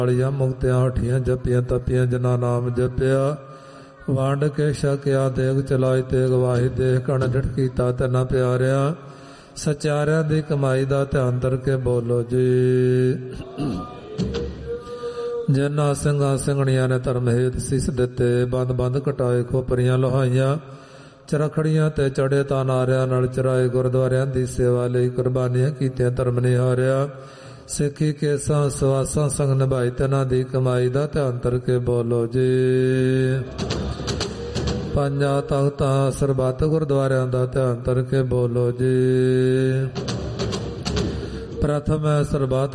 ਵਾਲੀਆਂ ਮੁਕਤਿਆਂ ਹਠੀਆਂ ਜਪੀਆਂ ਤਪੀਆਂ ਜਿਨ੍ਹਾਂ ਨਾਮ ਜਪਿਆ। ਵੰਡ ਕੇ ਛਕਿਆ ਦੇਗ ਚਲਾਈ ਤੇਗ ਵਾਹੀ ਦੇਖ ਕਣ ਡਿਠ ਕੀਤਾ ਤੈਨਾ ਪਿਆਰਿਆ। ਸਚਿਆਰਿਆਂ ਦੀ ਕਮਾਈ ਦਾ ਧਿਆਨ ਧਰ ਕੇ ਬੋਲੋ ਜੀ। ਜਿਨ੍ਹਾਂ ਸਿੰਘਾਂ ਸਿੰਘਣੀਆਂ ਨੇ ਧਰਮ ਹੇਤ ਸੀਸ ਦਿੱਤੇ, ਬੰਦ ਬੰਦ ਕਟਾਏ ਖੋਪਰੀਆਂ ਲੋਹਾਈਆਂ, ਚਰਖੜੀਆਂ ਤੇ ਚੜੇ ਤਾਂ ਨਾਰਿਆਂ ਨਾਲ ਚਰਾਏ, ਗੁਰਦੁਆਰਿਆਂ ਦੀ ਸੇਵਾ ਲਈ ਕੁਰਬਾਨੀਆਂ ਕੀਤੀਆਂ ਧਰਮ ਨਿਹਾਰਿਆ। ਸਿੱਖੀ ਕੇਸਾਂ ਸਵਾਸਾਂ ਸੰਗ ਨਿਭਾਈ ਤੈਨਾਂ ਦੀ ਕਮਾਈ ਦਾ ਧਿਆਨ ਧਰ ਕੇ ਬੋਲੋ ਜੀ। ਪੰਜਾਂ ਤਖ਼ਤਾਂ ਸਰਬੱਤ ਗੁਰਦੁਆਰਿਆਂ ਦਾ ਧਿਆਨ ਧਰ ਕੇ ਬੋਲੋ ਜੀ। ਪ੍ਰਥਮ ਹੈ ਸਰਬੱਤ